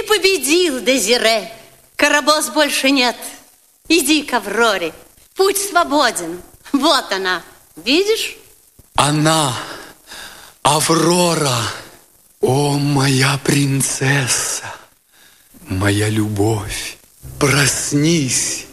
победил, Дезире. Карабос больше нет. Иди к Авроре. Путь свободен. Вот она. Видишь? Она, Аврора. О, моя принцесса, моя любовь, проснись.